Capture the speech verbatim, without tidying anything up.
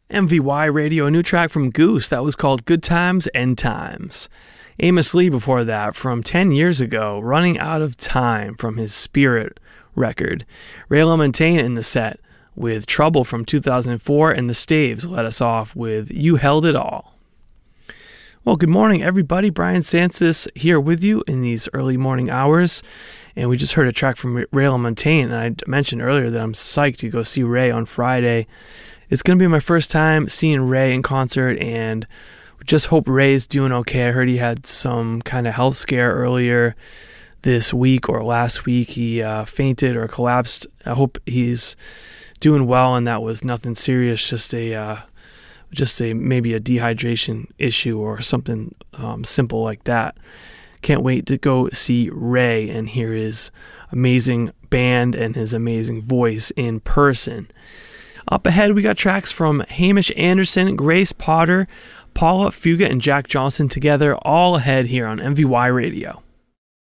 M V Y Radio, a new track from Goose that was called Good Times, End Times. Amos Lee before that from ten years ago, Running Out of Time from his Spirit record. Ray LaMontagne in the set with Trouble from two thousand four, and the Staves let us off with You Held It All. Well, good morning, everybody. Brian Sansis here with you in these early morning hours. And we just heard a track from Ray LaMontagne, and I mentioned earlier that I'm psyched to go see Ray on Friday. It's going to be my first time seeing Ray in concert, and just hope Ray's doing okay. I heard he had some kind of health scare earlier this week or last week. He uh, fainted or collapsed. I hope he's doing well, and that was nothing serious, just a uh, just a maybe a dehydration issue or something um, simple like that. Can't wait to go see Ray and hear his amazing band and his amazing voice in person. Up ahead, we got tracks from Hamish Anderson, Grace Potter, Paula Fuga, and Jack Johnson together, all ahead here on M V Y Radio.